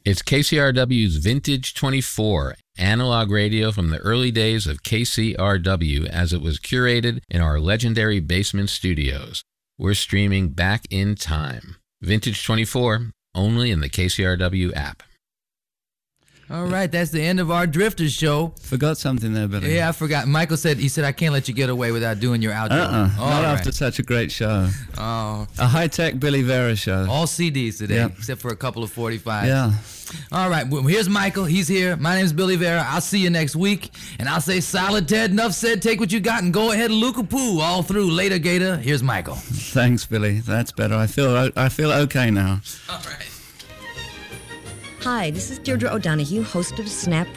It's KCRW's Vintage 24, analog radio from the early days of KCRW as it was curated in our legendary basement studios. We're streaming back in time. Vintage 24, only in the KCRW app. All right, that's the end of our Drifters show. Forgot something there, Billy. Yeah, I forgot. Michael said, I can't let you get away without doing your outro. Not after such a great show. Oh. A high-tech Billy Vera show. All CDs today, Yep. except for a couple of 45s. Yeah. All right, well, here's Michael. He's here. My name's Billy Vera. I'll see you next week. And I'll say solid, Ted. Enough said. Take what you got and go ahead and Luka-poo all through. Later, Gator. Here's Michael. Thanks, Billy. That's better. I feel okay now. All right. Hi, this is Deirdre O'Donoghue, host of Snap